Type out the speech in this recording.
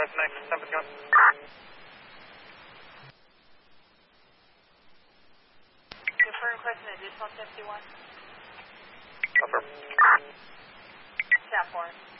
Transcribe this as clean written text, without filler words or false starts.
next, 751. Confirm request an additional 51. Confirm. Staff 4.